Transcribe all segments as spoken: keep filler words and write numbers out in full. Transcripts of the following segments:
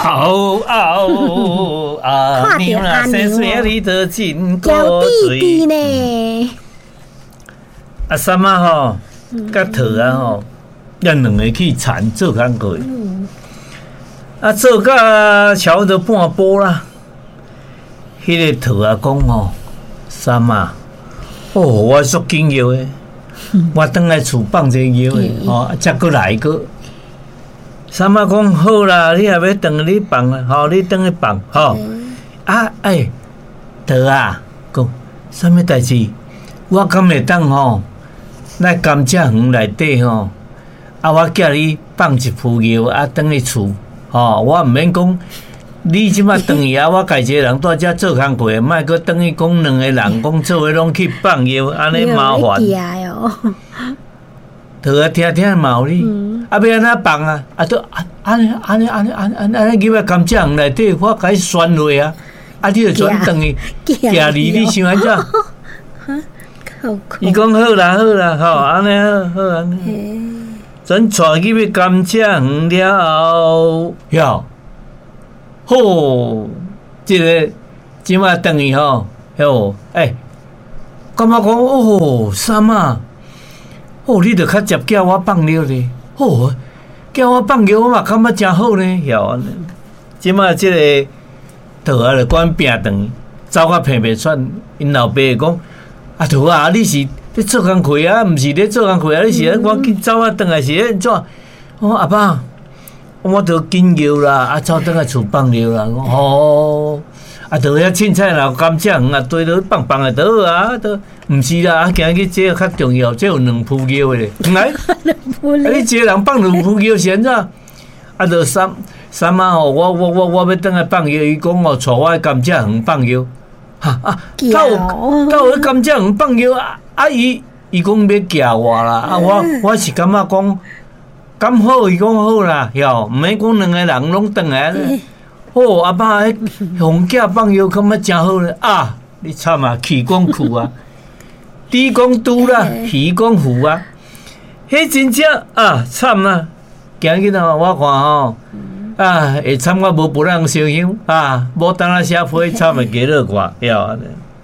嗷嗷啊！牛啊，山水里的金叫锅弟弟水。 呢？ 啊，三啊吼，甲桃啊吼，咱两个去田做工课。啊，做到差不多半晡啦。迄个桃啊讲吼，三啊，哦，我足紧要诶，我等来厝放者药诶，吼，才过来个。三啊讲好啦，你也要等你放啊，吼，你等去放，吼。啊，哎，桃啊，讲啥物代志？我敢会当吼，来甘蔗园内底吼，啊，我叫你放一副药啊，等去厝，吼，我毋免讲。你即摆转去啊！我家一个人在遮做工课，莫搁转去讲两个人讲做伙拢去放药，安尼麻烦。得啊，听听嘛有理。啊，要安怎放啊？啊，都安尼安尼安尼安安安尼入来甘蔗园内底，我甲伊宣落啊！啊，你就转转去，行离你想安怎？伊讲好啦好啦，吼，安尼好好安尼。转带入去甘蔗园了后，哟。吼，即、這个即摆等于吼，哟，哎，感觉讲哦，三啊，哦，你着较接叫我放尿咧，哦，叫我放尿，我嘛感觉真好呢，哟，即摆即个桃啊，着管拼长，走甲骗袂喘，因老爸讲，啊，桃啊，你是咧做工课啊，毋是咧做工课啊，你是咧我紧走啊，转来是咧安怎？我阿爸。我都紧要啦，啊，走倒来厝放尿啦。我哦，啊，倒遐凊彩啦，甘蔗园啊，堆倒放放的倒啊，倒毋是啦，啊，今日这较重要，这有两副尿的咧。来，啊，你一个人放两副尿是安怎？啊，就三三啊吼，我我我我要倒来放尿，伊讲哦，带我去甘蔗园放尿。哈啊，到到去甘蔗园放尿啊，啊，伊伊讲要寄我啦，啊，我我是感觉讲。咁好，伊讲好啦，哟，毋免讲两个人拢转来咧。哦，阿爸，迄红囝放药感觉真好咧啊！你惨啊，气讲苦啊，猪讲拄啦，鱼讲糊啊，迄真正啊惨啊！今日啊，我看吼啊，会惨我无不人烧香啊，无当啊写批惨的加落挂，哟。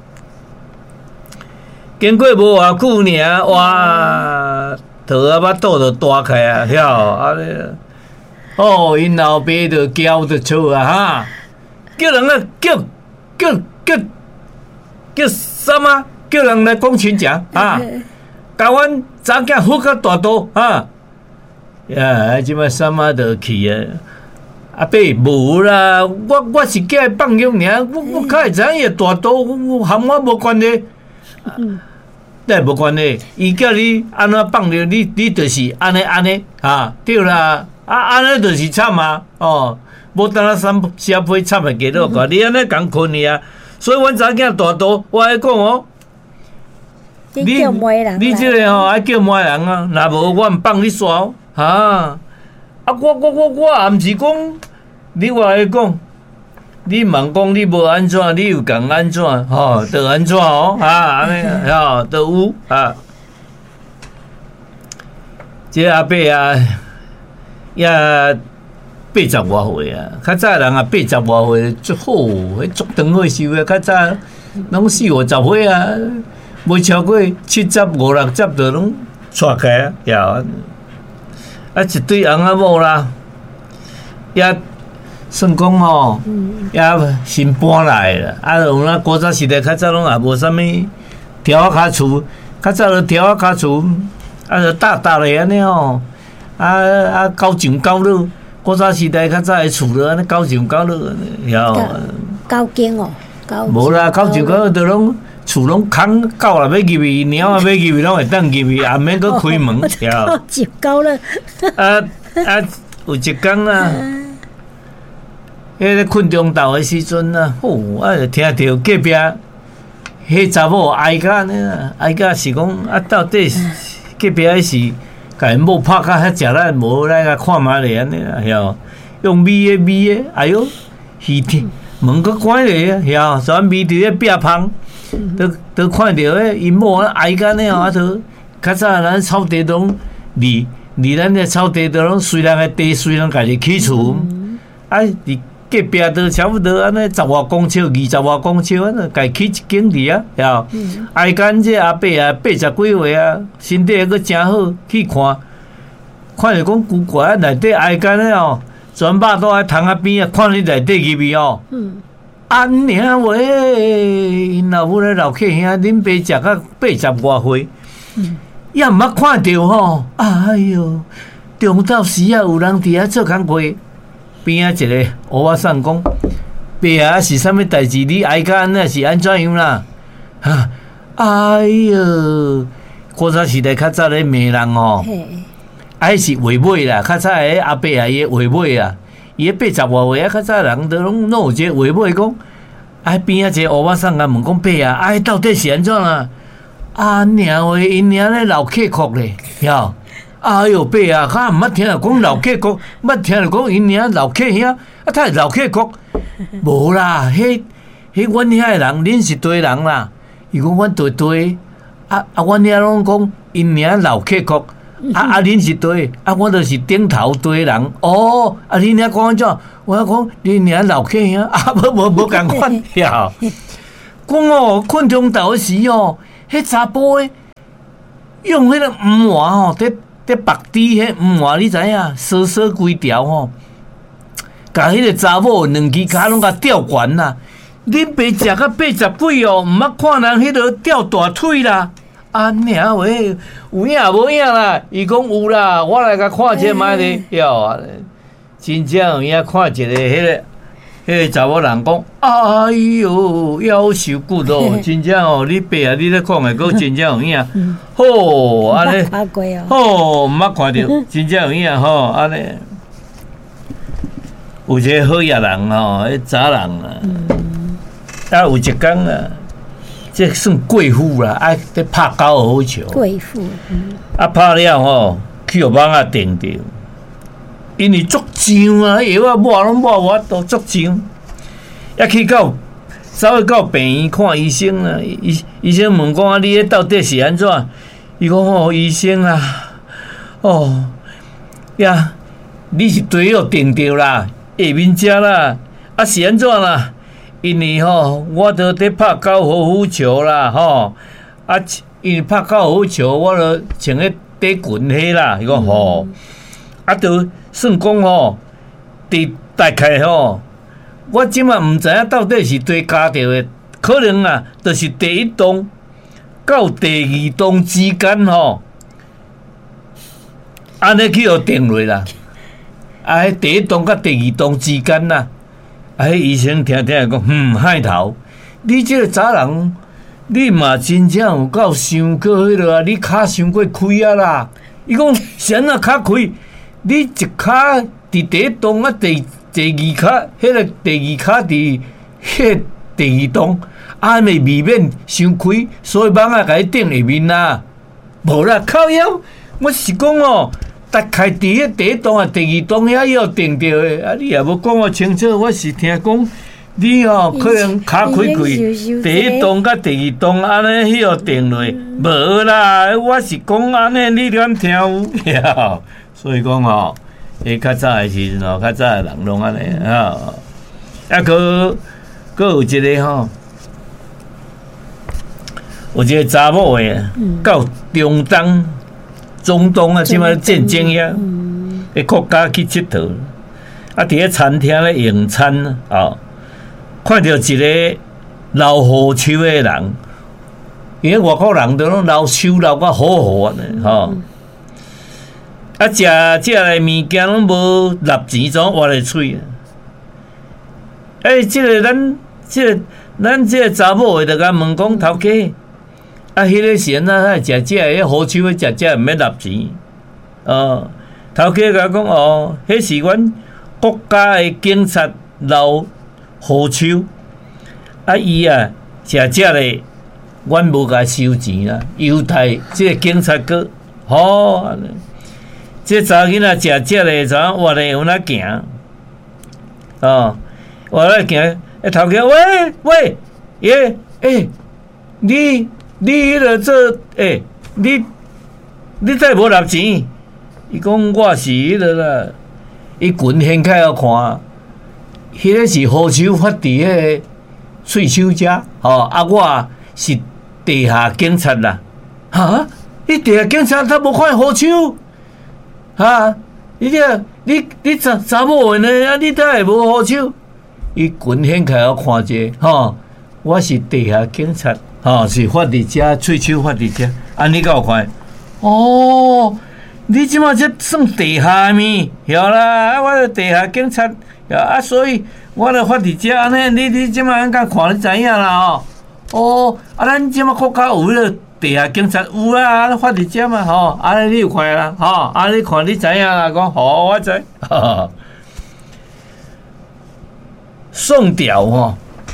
经过无偌久尔，哇！桃啊，巴肚就大开啊，晓啊咧，哦，因老爸就叫着出啊哈，叫人啊叫叫叫叫什么？叫人来讲亲情啊，甲阮查囝呼较大刀啊，呀，即摆什么就去啊，阿伯无啦，我我是叫伊放尿尔，我我较会知影伊大刀，含我无关系。但无关系，伊叫你安怎放尿，你你就是安尼安尼啊，对啦，啊安尼就是惨啊，哦，无当咱三写批惨的加落个，你安尼讲困去啊，所以阮查囝大刀，我爱讲哦， 你叫媒人， 你这个吼爱叫媒人啊，若无我毋放你煞哦，哈，啊我我我我也毋是讲，你话会讲。你问讲你无安怎，你又讲安怎？吼，就安怎哦？啊，安尼吼，都有啊。这阿伯啊，也八十外岁啊，较早人啊八十外岁足好，迄足长岁寿啊，较早拢四五十岁啊，无超过七十五六十就拢带开啊，也啊一对翁仔某啦，也。算讲吼，也新搬来啦。啊，有那古早时代较早拢也无啥物条仔骹厝，较早就条仔骹厝，啊，就搭搭咧安尼吼。啊啊，高上高落，古早时代较早的厝就安尼高上高落，晓。 高经哦，高。 无啦，高上高落就拢厝拢空，狗也要入去，猫也要入去，拢会当入去，也免搁开门，晓。 高上高落。 啊啊，有一工啊。迄个困中昼的时阵啊，哦，啊，就听到隔壁迄查某哀甲呢，哀甲是讲啊，到底隔壁迄是甲因某拍甲遐食咱无来甲看嘛咧安尼啊，晓用米的米的，哎哟，鱼天门搁关咧啊，晓，所以米伫咧壁旁，都都看到迄因某哀甲呢啊，都较早咱草地拢离离咱的草地都拢虽然个地虽然家己起厝，啊，伫隔壁都差不多安尼十外公尺、二十外公尺安尼，家起一间伫啊，晓？挨间这阿伯啊，八十几岁啊，身体还阁真好，去看，看着讲古怪，内底挨间咧哦，全肉都喺窗仔边啊，看你内底入去哦。嗯。安娘喂，因老母咧老客兄，恁爸食到八十外岁，嗯，也毋捌看着吼，哎哟，中昼时啊，有人伫遐做工课，边啊一个乌仔送讲，爸啊是啥物代志？你挨甲安尼是安怎样啦？哈，哎哟，我早时代较早咧骂人吼，哎是话尾啦，较早诶阿伯啊伊话尾啊。伊八十外岁啊，较早人都拢拢有一个话尾讲，啊边啊一个乌仔送啊问讲爸啊，啊到底是安怎啊？啊娘喂，因娘咧老客哭咧，晓？哎哟爸啊，较毋捌听着讲老客哭，捌听着讲因娘老客兄，啊他是老客哭，无啦，迄迄阮遐诶人，恁是对人啦。伊讲阮对对，啊啊阮遐拢讲因娘老客哭。啊啊！恁是对，啊我就是顶头对人。哦，啊恁遐讲安怎？我讲恁遐老客兄，啊无无无共款呀。讲哦，困中昼时哦，迄查甫诶，用迄个五环吼，伫伫白底迄五环，你知影？缩缩规条吼，甲迄个查某两支骹拢甲吊悬啦。恁爸食到八十几哦，毋捌看人迄落吊大腿啦。啊娘喂，有影无影啦？伊讲有啦，我来甲看者卖咧，哟，真正有影看一个迄个迄个查某人讲，哎哟，夭寿骨咯，真正哦，你爸啊，你咧看诶，佫真正有影，吼，安尼，吼，毋捌看着，真正有影吼，安尼，有一个好野人吼，迄查人啊，啊有一工啊。这算贵妇啦，爱在拍高尔夫球。 贵妇，嗯， 啊拍了吼，去互网啊定着，因为足上啊，药啊抹拢抹我都足上，也去到走去到病院看医生啊，医医生问讲啊，你迄到底是安怎？伊讲哦，医生啊，哦呀，你是对哦定着啦，下面遮啦，啊是安怎啦？因为吼，我都伫拍高尔夫球啦，吼啊，因为拍高尔夫球，我都穿迄底裙迄啦。伊讲吼，啊，都算讲吼，伫大概吼，我即马毋知影到底是对加着的，可能啊，就是第一栋到第二栋之间吼，安尼去互定落啦。啊，迄第一栋甲第二栋之间啦。啊！迄医生听听讲，嗯，海头，你这个查人，你嘛真正有够伤过迄落啊！你骹伤过开啊啦！伊讲是安怎骹开？你一骹伫第一栋啊，第第二骹，迄个第二骹伫迄第二栋，安尼未免伤开，所以网啊甲伊顶下面啦。无啦，靠腰，我是讲哦。大概伫迄第一栋啊、第二栋遐要定着诶，啊，你也无讲我清楚，我是听讲你吼可能骹开开，第一栋甲第二栋安尼迄要定落，无啦，我是讲安尼，你敢听有？呀，所以讲吼，迄较早诶时阵吼，较早诶人拢安尼啊，啊，个个有一个吼，有一个查某诶，到中东。中东啊，即摆战争遐，迄国家去佚佗，啊，伫咧餐厅咧用餐啊，哦，看到一个老虎手诶人，因为外国人都拢老手老甲好好啊，吼，啊，食食诶物件拢无纳钱，怎活咧喙啊？诶，即个咱即个咱即个查某诶，就甲问讲头家。啊，迄个时阵啊，食食迄好手诶，食食毋免纳钱。哦，头家甲讲哦，迄是阮国家诶警察老好手。啊，伊啊食食咧，阮无甲收钱啦。犹太即个警察哥，好、哦，即查囡仔食食咧，怎活咧有哪行？哦，活咧行，诶，头家喂喂，耶，诶、欸，你。你迄个做诶、欸，你你再无纳钱？伊讲我是迄个啦，伊群掀开互看， 迄个是好手发伫迄个喙手遮，哦，啊，我是地下警察啦，哈，你地下警察他无看好手，哈，你这你你查查某呢？啊，你怎会无好手？伊滚掀开我看者，吼、哦，我是地下警察，吼、哦，是发伫遮，喙手发伫遮，安尼甲有看，哦。你即马这算地下咪？晓啦，啊，我是地下警察，啊，所以我著发伫遮安尼。你你即马安敢看你知影啦吼？哦，啊，咱即马国家有迄个地下警察有啦，啊，发伫遮嘛吼，安尼你有看啦吼？啊，你看你知影啦？讲好，我知。宋朝吼，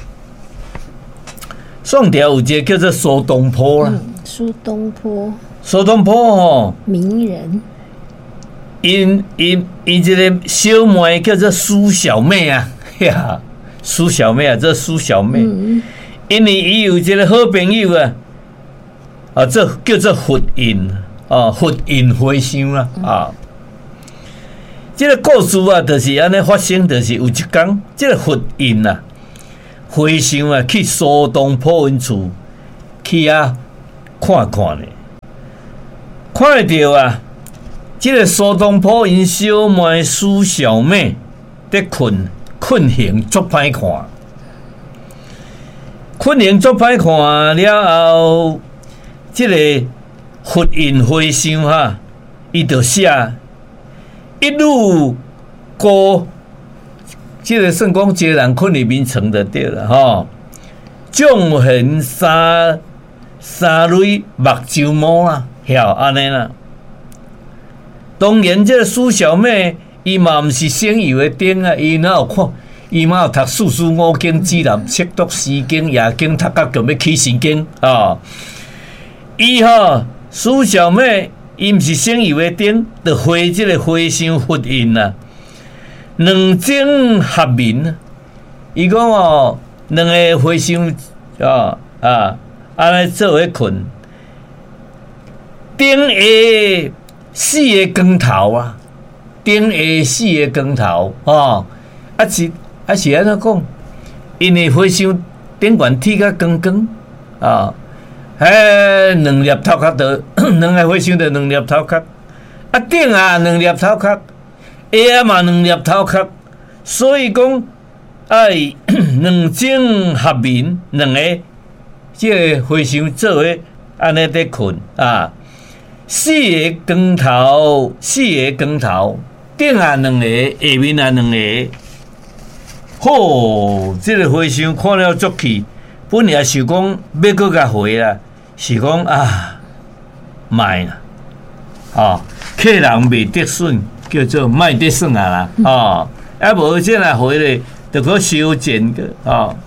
宋朝有一个叫做苏东坡啦。 嗯，苏东坡。 苏东坡吼， 名人， 因因因这个小妹叫做苏小妹啊，呀，苏小妹啊，这苏小妹，嗯、因为伊有一个好朋友啊，啊，这叫做佛印啊，佛印和尚啦啊。这个故事啊，就是安尼发生，就是有一天，这个佛印啊，和尚啊，去苏东坡因厝去啊看看咧。看得到啊！这个苏东坡因小妹苏小妹在困，困形足歹看，困形足歹看了后，这个佛印和尚哈，伊就写一路过，这个算讲一个人困入眠床就对了吼。纵横三三蕊目睭毛啦。晓安尼啦，当然这个苏小妹伊嘛毋是省油的灯啊，伊哪有看？伊嘛有读四书五经、指南、七读诗经、夜经，读到强要起神经啊！伊吼苏小妹伊毋是省油的灯，就会这个和尚佛印啦，两睛合眠。伊讲哦，两个和尚啊啊，安尼做伙困。顶下四个光头啊，顶下四个光头哦，啊是啊是安怎讲？因为和尚顶悬铁甲光光啊，迄两粒头壳的，两个和尚的两粒头壳，啊顶啊两粒头壳，下啊嘛两粒头壳，所以讲爱两睛合眠，两个即个和尚做伙安尼在困啊。四个光头，四个光头，顶下两个，下面啊两个。吼、哦，这个和尚看了足气，本来想讲要搁甲回啦，是讲啊，卖啦，哦，客人未得顺，叫做卖得顺啊啦，哦，啊无这来回咧，就搁修剪个哦。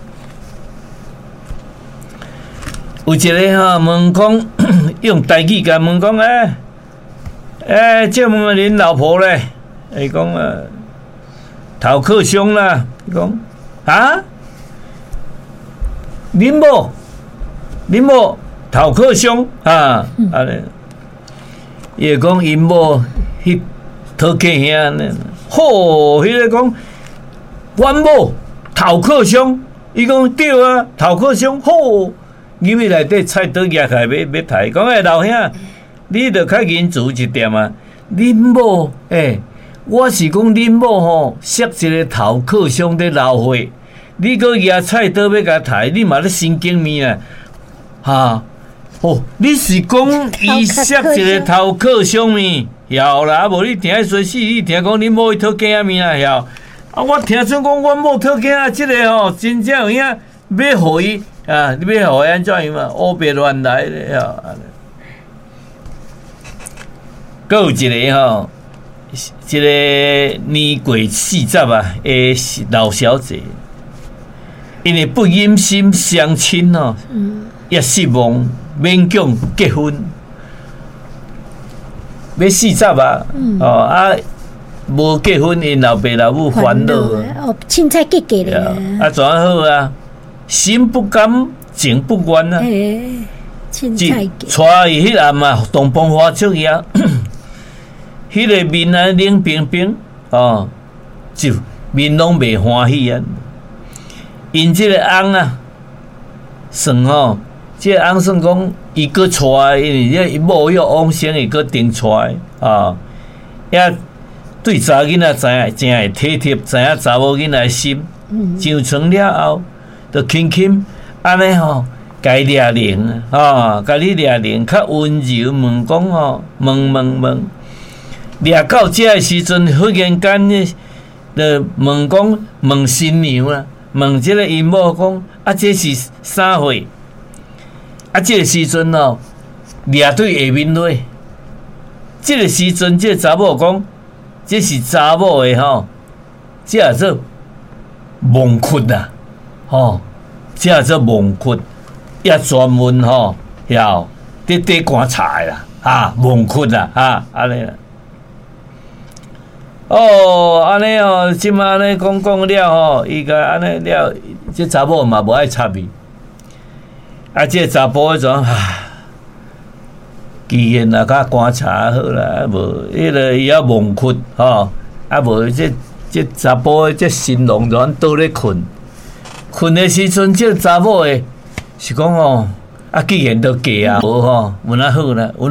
有一个吼问讲，用台语甲问讲诶，诶，借问恁老婆咧？伊讲啊，头壳伤啦。伊讲啊，恁某，恁某头壳伤啊，安尼。伊会讲因某迄讨客兄呢，吼，迄个讲，阮某头壳伤，伊讲对啊，头壳伤，吼。入去内底菜刀夹开要要抬，讲诶老兄，你着较认足一点啊！恁某诶，我是讲恁某吼，摔一个头壳伤伫流血，你搁夹菜刀要甲抬，你嘛咧神经面啊！哈，哦，你是讲伊摔一个头壳伤面，晓啦，无你听说死，你听讲恁某伊讨囝仔面啊，晓？啊，我听说讲阮某讨囝仔即个吼，真正有影要互伊。啊！你要互伊安怎样嘛？乌白乱来咧吼！搁有一个吼，一个年过四十啊的老小姐，因为不忍心相亲哦，也失望，勉强结婚。要四十啊，哦啊，无结婚，因老爸老母烦恼哦，凊彩结结咧。 啊，怎样好啊？心不甘，情不愿啊！ 诶，凊彩结。 带伊迄暗嘛，东方花烛夜，迄个面啊冷冰冰哦，就面拢袂欢喜啊。因即个翁啊，算吼，即、這個翁算讲伊搁娶，因为伊某要往生，伊搁顶娶啊，也对查囡仔知影真会体贴，知影查某囡仔心。上床了后，就轻轻安尼吼，甲伊掠灵啊，甲你掠灵，较温柔问讲吼，问问问，掠到这个时阵，忽然间呢，就问讲问新娘啦，问即个因某讲啊，这是啥货？啊，这个时阵哦，掠对下面落，这个时阵，这个查某讲，这是查某的吼，这也做。蒙窟啊，吼，这叫做蒙窟，也专门吼，要伫伫观察啦，啊，蒙窟啦，啊，安尼啦。哦，安尼哦，即马安尼讲讲了吼，伊个安尼了，这查某嘛无爱插伊，啊，这查甫迄种，唉，既然啊，较观察好啦，无，迄个伊也蒙窟吼，啊无这。这查甫的这新郎就倒咧困，困的时阵，这查某的是讲哦，啊，既然都嫁啊，无吼，有哪好啦。